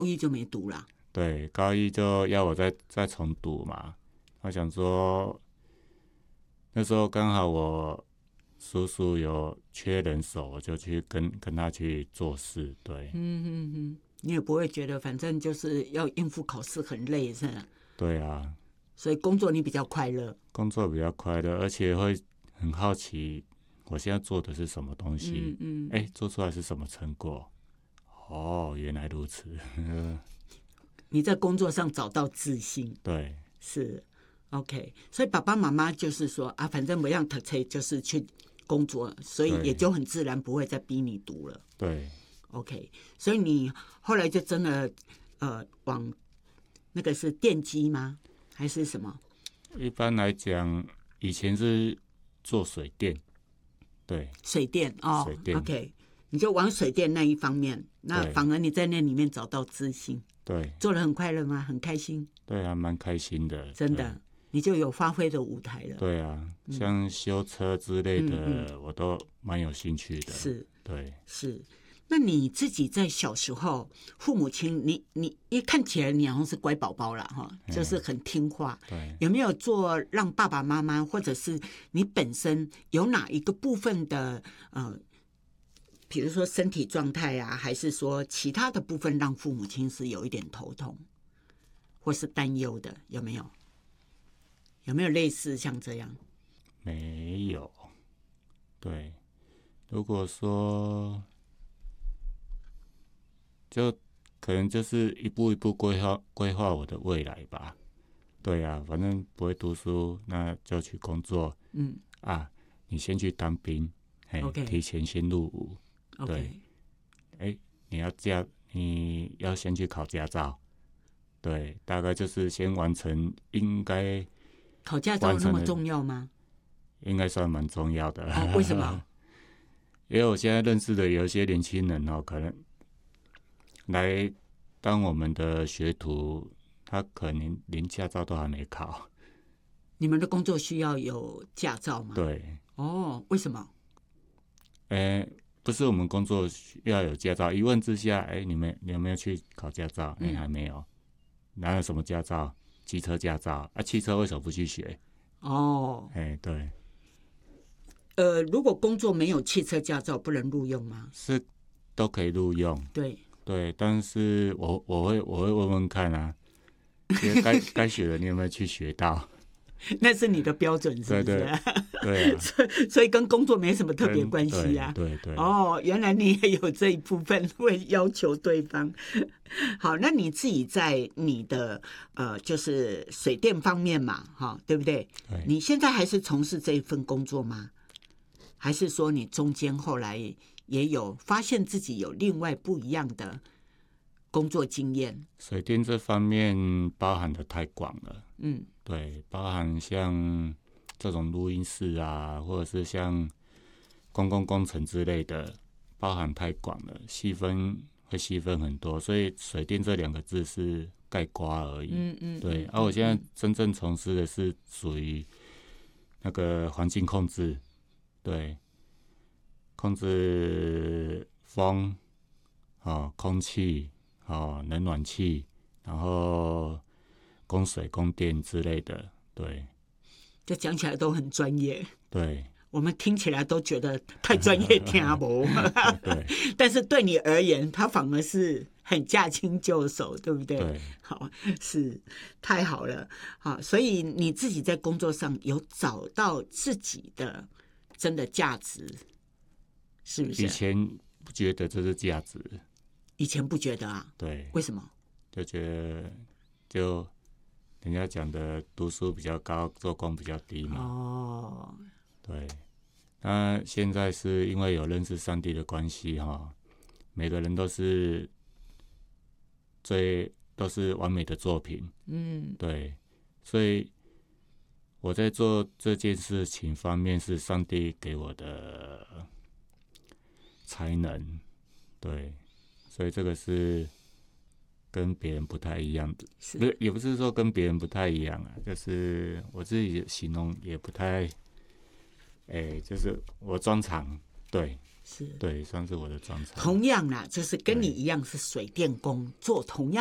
一就没读了。 对，高一就要我再重读嘛。我想说，那时候刚好我叔叔有缺人手，我就去跟他去做事。对， 你也不会觉得反正就是要应付考试很累是吧？ 对啊， 所以工作你比较快乐。 工作比较快乐，而且会很好奇我现在做的是什么东西，做出来是什么成果。哦，原来如此。 你在工作上找到自信。 对， 是 OK， 所以爸爸妈妈就是说啊，反正不让读书就是去工作，所以也就很自然不会再逼你读了。 对 OK， 所以你后来就真的往那个是电机吗？还是什么？ 一般来讲，以前是做水电，对， 水电哦， 水电 OK， 你就往水电那一方面，那反而你在那里面找到自信。 对， 做得很快乐吗？很开心？ 对啊，蛮开心的， 真的，你就有发挥的舞台了。 对啊，像修车之类的，我都蛮有兴趣的。 是， 对， 是。那你自己在小时候，父母亲，你一看起来你好像是乖宝宝啦，哈，就是很听话。 对， 有没有做让爸爸妈妈，或者是你本身有哪一个部分的比如说身体状态啊，还是说其他的部分让父母亲是有一点头痛或是担忧的？有没有？有没有类似像这样？ 没有。对，如果说就可能就是一步一步规划我的未来吧。对啊，反正不会读书，那就去工作。你先去当兵， Okay. 提前先入伍。对，你要先去考驾照。对，大概就是先完成，应该考驾照那么重要吗？ 应该算蛮重要的。 为什么？ 因为我现在认识的有一些年轻人可能来当我们的学徒，他可能连驾照都还没考。 你们的工作需要有驾照吗？ 对。 为什么？ 不是我们工作需要有驾照，一问之下，你有没有去考驾照？还没有。哪有什么驾照？机车驾照啊？汽车为什么不去学？对。 如果工作没有汽车驾照，不能录用吗？ 是都可以录用。对，但是我会问问看啊，该学的你有没有去学到？ 那是你的标准，是不是？ 对啊。 所以跟工作没什么特别关系啊。 对。 原来你也有这一部分会要求对方。好，那你自己在你的就是水电方面嘛，对不对？ 对。 你现在还是从事这一份工作吗？还是说你中间后来也有发现自己有另外不一样的工作经验？ 水电这方面包含的太广了。对，包含像这种录音室啊，或者是像公共工程之类的，包含太广了，会细分很多，所以水电这2个字是概括而已。对。我现在真正从事的是属于那个环境控制。对，控制风、空气、冷暖气，然后供水、供电之类的。对， 就讲起来都很专业。 对， 我们听起来都觉得太专业听不对。 但是对你而言，它反而是很驾轻就熟，对不对？ 对。 好，是太好了。好，所以你自己在工作上有找到自己的真的价值，是不是？ 以前不觉得这是价值。 以前不觉得啊？ 对。 为什么？ 就觉得就人家讲的读书比较高，做工比较低嘛。对。那现在是因为有认识上帝的关系每个人都是完美的作品。对。所以我在做这件事情方面是上帝给我的才能。对。所以这个是跟别人不太一样的。也不是说跟别人不太一样啊，就是我自己形容也不太就是我专长。对。 是， 对，算是我的专长。 同样啦，就是跟你一样是水电工，做同样